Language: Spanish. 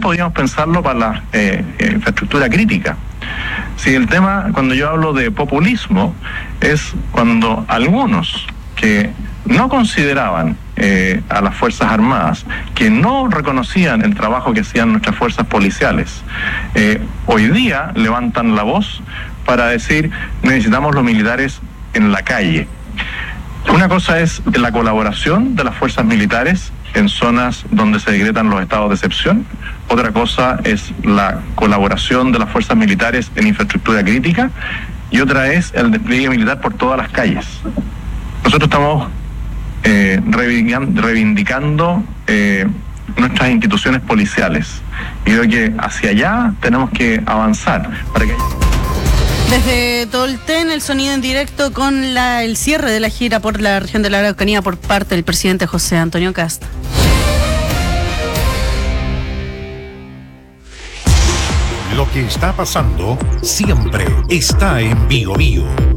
podríamos pensarlo para la infraestructura crítica. Si el tema, cuando yo hablo de populismo, es cuando algunos que no consideraban a las Fuerzas Armadas, que no reconocían el trabajo que hacían nuestras fuerzas policiales, hoy día levantan la voz para decir: necesitamos los militares en la calle. Una cosa es la colaboración de las fuerzas militares en zonas donde se decretan los estados de excepción. Otra cosa es la colaboración de las fuerzas militares en infraestructura crítica, y otra es el despliegue militar por todas las calles. Nosotros estamos reivindicando nuestras instituciones policiales, y creo que hacia allá tenemos que avanzar para que... Desde Tolten, el sonido en directo con el cierre de la gira por la región de la Araucanía por parte del presidente José Antonio Kast. Lo que está pasando siempre está en Bío Bío.